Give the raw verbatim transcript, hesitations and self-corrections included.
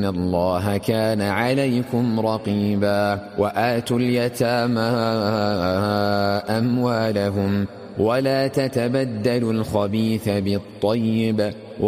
إن الله كان عليكم رقيبا وآتوا اليتامى أموالهم ولا تتبدلوا الخبيث بالطيب